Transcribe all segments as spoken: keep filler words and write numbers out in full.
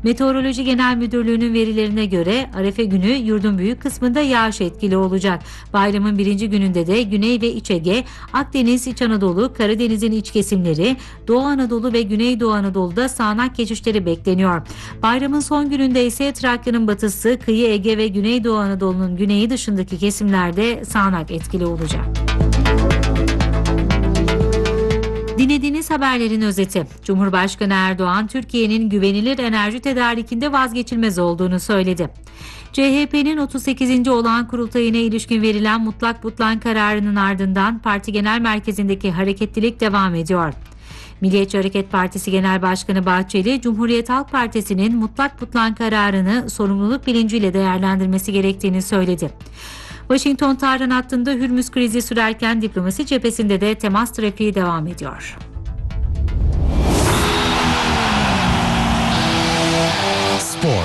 Meteoroloji Genel Müdürlüğü'nün verilerine göre Arefe günü yurdun büyük kısmında yağış etkili olacak. Bayramın birinci gününde de Güney ve İç Ege, Akdeniz, İç Anadolu, Karadeniz'in iç kesimleri, Doğu Anadolu ve Güneydoğu Anadolu'da sağanak geçişleri bekleniyor. Bayramın son gününde ise Trakya'nın batısı, kıyı Ege ve Güneydoğu Anadolu'nun güneyi dışındaki kesimlerde sağanak etkili olacak. Dinlediğiniz haberlerin özeti. Cumhurbaşkanı Erdoğan, Türkiye'nin güvenilir enerji tedarikinde vazgeçilmez olduğunu söyledi. C H P'nin otuz sekizinci olağan kurultayına ilişkin verilen mutlak butlan kararının ardından parti genel merkezindeki hareketlilik devam ediyor. Milliyetçi Hareket Partisi Genel Başkanı Bahçeli, Cumhuriyet Halk Partisi'nin mutlak butlan kararını sorumluluk bilinciyle değerlendirmesi gerektiğini söyledi. Washington-Tahran hattında Hürmüz krizi sürerken diplomasi cephesinde de temas trafiği devam ediyor. Spor.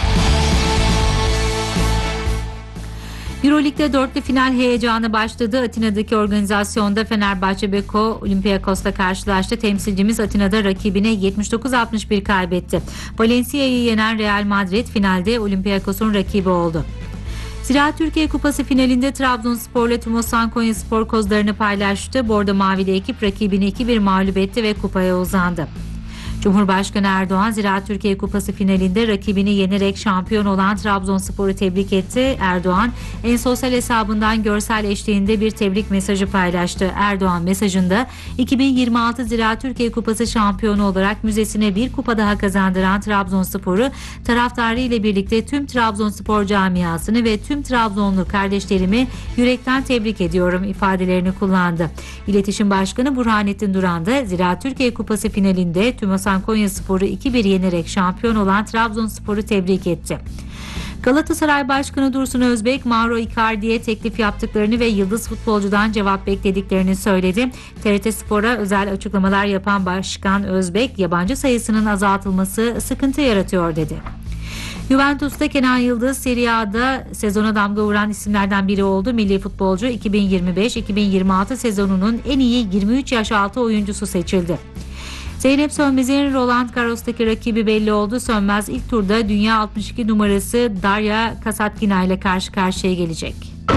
Euroleague'de dörtlü final heyecanı başladı. Atina'daki organizasyonda Fenerbahçe Beko Olympiakos'la karşılaştı. Temsilcimiz Atina'da rakibine yetmiş dokuz altmış bir kaybetti. Valencia'yı yenen Real Madrid finalde Olympiakos'un rakibi oldu. Ziraat Türkiye Kupası finalinde Trabzonspor'la Tumosan Konyaspor kozlarını paylaştı. Bordo Mavi'de ekip rakibini iki bir mağlup etti ve kupaya uzandı. Cumhurbaşkanı Erdoğan, Ziraat Türkiye Kupası finalinde rakibini yenerek şampiyon olan Trabzonspor'u tebrik etti. Erdoğan, en sosyal hesabından görsel eşliğinde bir tebrik mesajı paylaştı. Erdoğan mesajında, iki bin yirmi altı Ziraat Türkiye Kupası şampiyonu olarak müzesine bir kupa daha kazandıran Trabzonspor'u, taraftarı ile birlikte tüm Trabzonspor camiasını ve tüm Trabzonlu kardeşlerimi yürekten tebrik ediyorum ifadelerini kullandı. İletişim Başkanı Burhanettin Duran da Ziraat Türkiye Kupası finalinde Tümosan Konyaspor'u iki bir yenerek şampiyon olan Trabzonspor'u tebrik etti. Galatasaray Başkanı Dursun Özbek, Mauro Icardi'ye teklif yaptıklarını ve yıldız futbolcudan cevap beklediklerini söyledi. T R T Spor'a özel açıklamalar yapan Başkan Özbek, yabancı sayısının azaltılması sıkıntı yaratıyor dedi. Juventus'ta Kenan Yıldız Serie A'da sezona damga vuran isimlerden biri oldu. Milli futbolcu iki bin yirmi beş iki bin yirmi altı sezonunun en iyi yirmi üç yaş altı oyuncusu seçildi. Zeynep Sönmez'in Roland Garros'taki rakibi belli oldu. Sönmez ilk turda dünya altmış iki numarası Darya Kasatkina ile karşı karşıya gelecek.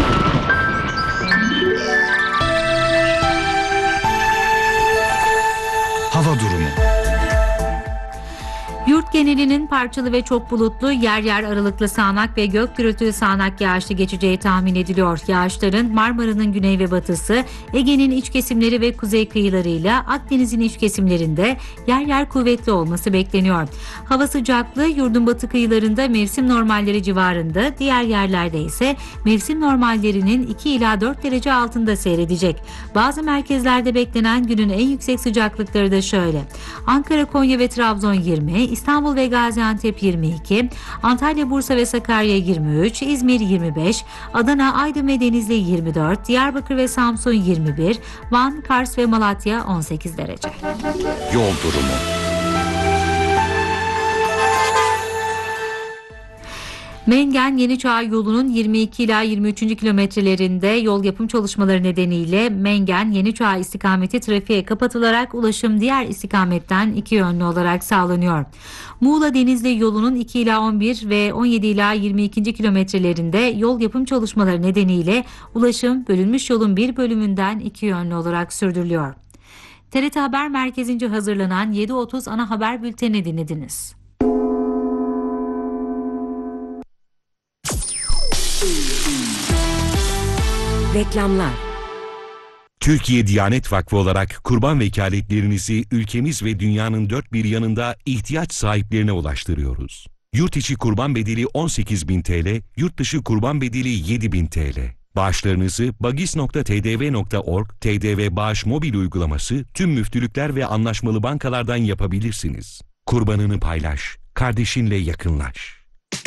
Hava durumu. Yurt genelinin parçalı ve çok bulutlu, yer yer aralıklı sağanak ve gök gürültülü sağanak yağışlı geçeceği tahmin ediliyor. Yağışların Marmara'nın güney ve batısı, Ege'nin iç kesimleri ve kuzey kıyılarıyla Akdeniz'in iç kesimlerinde yer yer kuvvetli olması bekleniyor. Hava sıcaklığı yurdun batı kıyılarında mevsim normalleri civarında, diğer yerlerde ise mevsim normallerinin iki ila dört derece altında seyredecek. Bazı merkezlerde beklenen günün en yüksek sıcaklıkları da şöyle: Ankara, Konya ve Trabzon yirmi, İstanbul ve Gaziantep yirmi iki, Antalya, Bursa ve Sakarya yirmi üç, İzmir yirmi beş, Adana, Aydın ve Denizli yirmi dört, Diyarbakır ve Samsun yirmi bir, Van, Kars ve Malatya on sekiz derece. Yol durumu. Mengen Yeniçağ yolunun yirmi iki ila yirmi üçüncü kilometrelerinde yol yapım çalışmaları nedeniyle Mengen Yeniçağ istikameti trafiğe kapatılarak ulaşım diğer istikametten iki yönlü olarak sağlanıyor. Muğla Denizli yolunun iki ila on bir ve on yedi ila yirmi ikinci kilometrelerinde yol yapım çalışmaları nedeniyle ulaşım bölünmüş yolun bir bölümünden iki yönlü olarak sürdürülüyor. T R T Haber Merkezi'nce hazırlanan yedi otuz ana haber bülteni dinlediniz. Reklamlar. Türkiye Diyanet Vakfı olarak kurban vekaletlerinizi ülkemiz ve dünyanın dört bir yanında ihtiyaç sahiplerine ulaştırıyoruz. Yurt içi kurban bedeli on sekiz bin T L, yurt dışı kurban bedeli yedi bin T L. Bağışlarınızı bagis nokta t d v nokta org, T D V Bağış mobil uygulaması, tüm müftülükler ve anlaşmalı bankalardan yapabilirsiniz. Kurbanını paylaş, kardeşinle yakınlaş.